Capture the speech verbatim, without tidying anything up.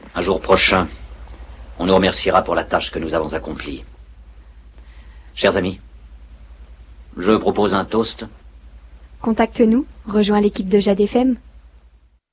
Un jour prochain, on nous remerciera pour la tâche que nous avons accomplie. Chers amis, je propose un toast. Contacte-nous, rejoins l'équipe de Jade F M.